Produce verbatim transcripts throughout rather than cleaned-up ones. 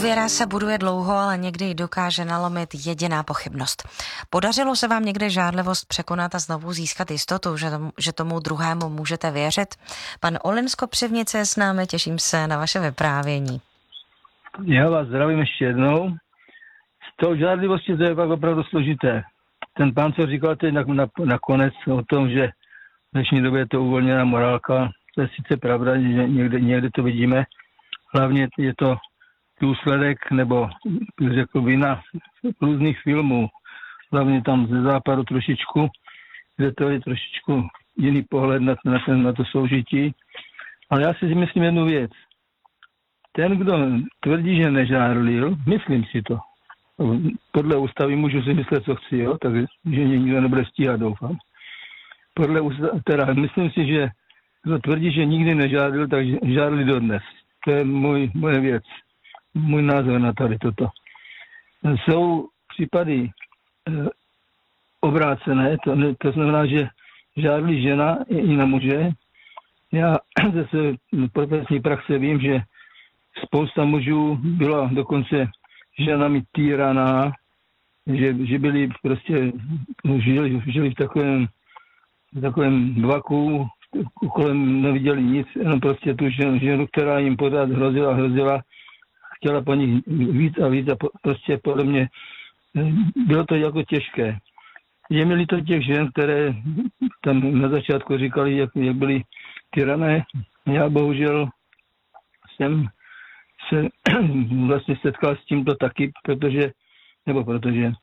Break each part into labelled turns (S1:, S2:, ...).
S1: Věra se buduje dlouho, ale někdy ji dokáže nalomit jediná pochybnost. Podařilo se vám někde žádlivost překonat a znovu získat jistotu, že tomu, že tomu druhému můžete věřit? Pan Olin z Kopřivnice je s námi, těším se na vaše vyprávění.
S2: Já vás zdravím ještě jednou. S tou žádlivostí to je pak opravdu složité. Ten pán, co říkal teď na, na, nakonec o tom, že v dnešní době je to uvolněná morálka, to je sice pravda, že někde, někde to vidíme. Hlavně je to důsledek, nebo řekl vina různých filmů, hlavně tam ze západu trošičku, kde to je trošičku jiný pohled na, na, ten, na to soužití. Ale já si myslím jednu věc. Ten, kdo tvrdí, že nežárlil, myslím si to. Podle ústavy můžu si myslet, co chci, jo? Takže nikdo nebude stíhat, doufám. Podle ústavy, teda myslím si, že kdo tvrdí, že nikdy nežárlil, tak žárli dodnes. To je můj, moje věc. Můj názor na tady toto. Jsou případy e, obrácené, to, ne, to znamená, že žádlí žena i na muže. Já ze své profesní praxe vím, že spousta mužů byla dokonce ženami týraná, že, že byli prostě, žili, žili v takovém, v takovém vaku, kolem neviděli nic, jenom prostě tu ženu, ženu která jim pořád hrozila, hrozila, chtěla po nich víc a víc a po, prostě podle mě bylo to jako těžké. Je mi líto těch žen, které tam na začátku říkali, jak, jak byly tyrané. Já bohužel jsem se vlastně setkal s tímto taky, protože, nebo protože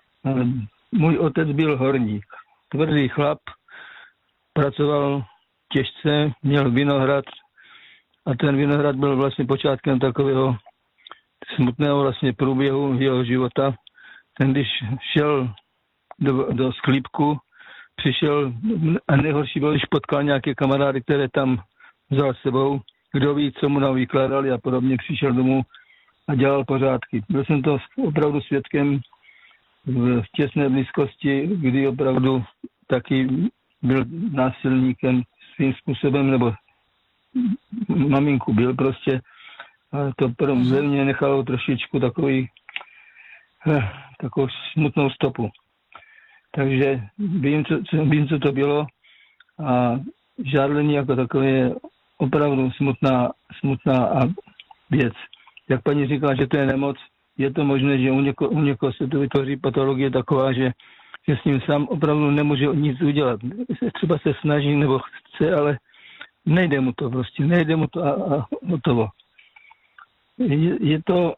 S2: můj otec byl horník. Tvrdý chlap, pracoval těžce, měl vinohrad a ten vinohrad byl vlastně počátkem takového smutného vlastně průběhu jeho života. Ten, když šel do, do sklípku, přišel a nejhorší byl, když potkal nějaké kamarády, které tam vzal s sebou. Kdo ví, co mu nám vykládali a podobně, přišel domů a dělal pořádky. Byl jsem to opravdu svědkem v těsné blízkosti, kdy opravdu taky byl násilníkem svým způsobem, nebo maminku byl prostě. A to pro mě nechalo trošičku takový, takovou smutnou stopu. Takže vím, co, co, vím, co to bylo a žádlení jako takové je opravdu smutná, smutná věc. Jak paní říkala, že to je nemoc, je to možné, že u někoho, u někoho se to vytvoří patologie taková, že, že s ním sám opravdu nemůže nic udělat. Třeba se snaží nebo chce, ale nejde mu to prostě, nejde mu to a, a hotovo. Je, je to,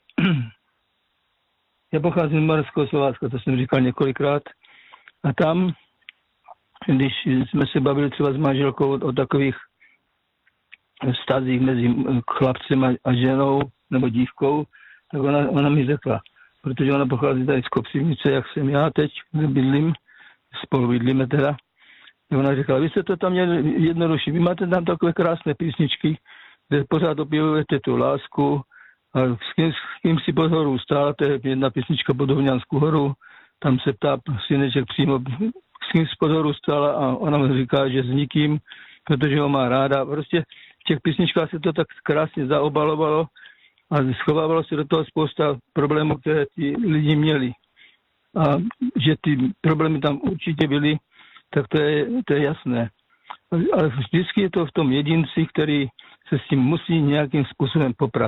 S2: já pocházím z Moravského Slovácka, to jsem říkal několikrát, a tam, když jsme se bavili třeba s manželkou o, o takových vztazích mezi chlapcem a, a ženou nebo dívkou, tak ona, ona mi řekla, protože ona pochází tady z Kopřivnice, jak jsem já teď, kde bydlím, spolu bydlíme teda, a ona řekla, vy jste to tam měli jednodušší, vy máte tam takové krásné písničky, kde pořád opěvujete tu lásku a s kým, s kým si pod horou stála, to je jedna písnička pod Ohňanskou horu, tam se ptá syneček přímo, s kým si pod horou stála a ona mi říká, že s nikým, protože ho má ráda. Prostě v těch písničkách se to tak krásně zaobalovalo a schovávalo se do toho spousta problémů, které ti lidi měli. A že ty problémy tam určitě byly, tak to je, to je jasné. Ale vždycky je to v tom jedinci, který se s tím musí nějakým způsobem poprat.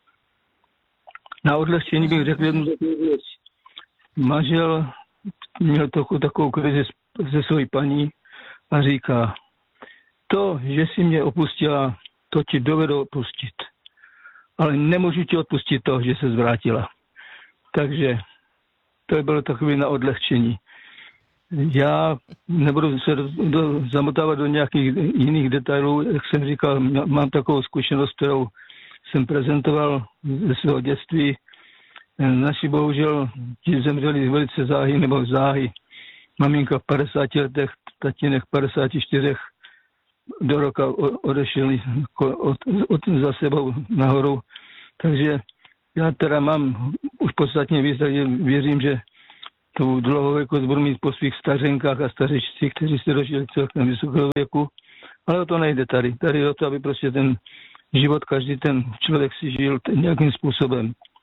S2: Na odlehčení bych řekl jednu takovou věc. Manžel měl takovou, takovou krizi se svojí paní a říká, to, že jsi mě opustila, to ti dovedu opustit. Ale nemůžu ti odpustit to, že se zvrátila. Takže to bylo takové na odlehčení. Já nebudu se do, do, zamotávat do nějakých jiných detailů. Jak jsem říkal, mám takovou zkušenost, kterou jsem prezentoval ze svého dětství. Naši bohužel ti zemřeli velice záhy nebo záhy. Maminka v padesáti letech, tatínek v padesáti čtyřech do roka odešli od, od, za sebou nahoru. Takže já teda mám už podstatně víc, takže věřím, že tu dlouhověkost budu mít po svých stařenkách a stařečcích, kteří se dožili celkem vysokého věku. Ale o to nejde tady. Tady o to, aby prostě ten život každý ten člověk si žil nějakým způsobem.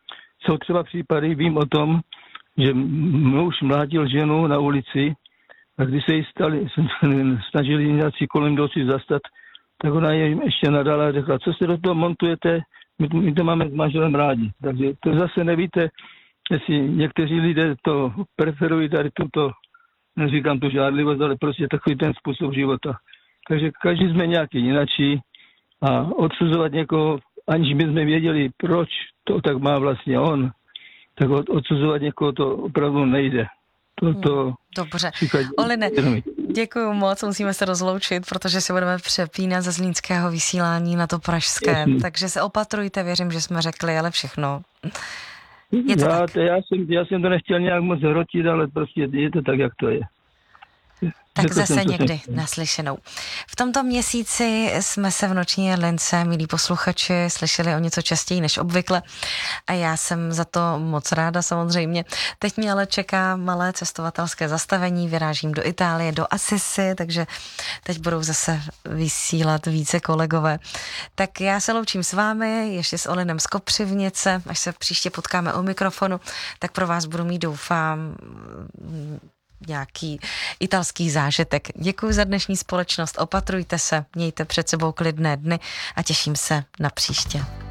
S2: jsou třeba případy, vím o tom, že muž mlátil ženu na ulici a když se jí stali, snažili nějací kolem jdoucí zastat, tak ona jim ještě nadala a řekla, co se do toho montujete, my, my to máme s manželem rádi. Takže to zase nevíte, jestli někteří lidé to preferují tady tuto, neříkám tu žádlivost, ale prostě takový ten způsob života. Takže každý jsme nějaký jinačí a odsuzovat někoho, aniž bychom věděli, proč to tak má vlastně on, tak odsuzovat někoho to opravdu nejde. To, to
S1: Dobře. Oline, děkuju moc, musíme se rozloučit, protože se budeme přepínat ze zlínského vysílání na to pražské, Jasný. takže se opatrujte, věřím, že jsme řekli, ale všechno. Je to
S2: já,
S1: tak.
S2: To, já, jsem, já jsem to nechtěl nějak moc hrotit, ale prostě je to tak, jak to je.
S1: Tak Řekl zase jsem, někdy naslyšenou. V tomto měsíci jsme se v Noční jedlince, milí posluchači, slyšeli o něco častěji než obvykle a já jsem za to moc ráda samozřejmě. Teď mě ale čeká malé cestovatelské zastavení, vyrážím do Itálie, do Assisi, takže teď budou zase vysílat více kolegové. Tak já se loučím s vámi, ještě s Olinem z Kopřivnice, až se příště potkáme u mikrofonu, tak pro vás budu mít, doufám, nějaký italský zážitek. Děkuji za dnešní společnost, opatrujte se, mějte před sebou klidné dny a těším se na příště.